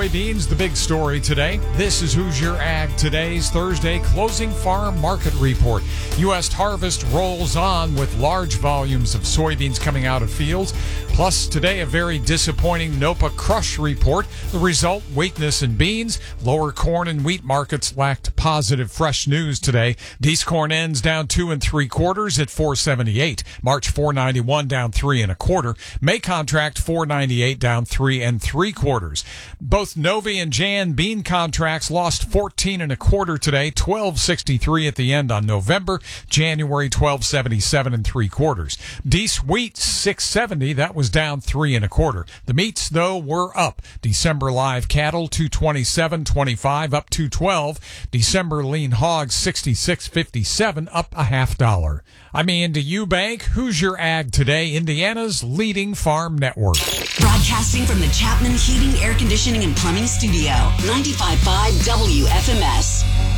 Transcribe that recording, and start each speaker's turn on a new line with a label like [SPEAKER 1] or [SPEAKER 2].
[SPEAKER 1] soybeans, the big story today. This is Who's Your Ag Today's Thursday closing farm market report. U.S. harvest rolls on with large volumes of soybeans coming out of fields. Plus, today, a very disappointing NOPA crush report. The result, weakness in beans. Lower corn and wheat markets lacked positive fresh news today. These corn ends down 2 3/4 at $4.78. March $4.91 down 3 1/4. May contract $4.98 down 3 3/4. Both Novi and Jan bean contracts lost 14 1/4 today. $12.63 at the end on November. January $12.77 3/4. Dees wheat $6.70. That was down 3 1/4. The meats though were up. December live cattle $227.25 up $2.12. December lean hogs $66.57 up $0.50. I'm Andy Eubank. Who's Your Ag Today, Indiana's leading farm network.
[SPEAKER 2] Broadcasting from the Chapman Heating, Air Conditioning, and Plumbing Studio, 95.5 WFMS.